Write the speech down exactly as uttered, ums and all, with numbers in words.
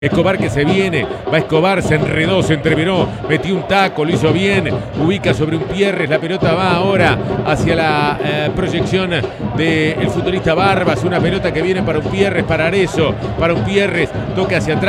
Escobar que se viene, va Escobar, se enredó, se entreveró, metió un taco, lo hizo bien, ubica sobre un Pierres, la pelota va ahora hacia la eh, proyección del futbolista Barbas, una pelota que viene para un Pierres, para Arezzo, para un Pierres, toque hacia atrás.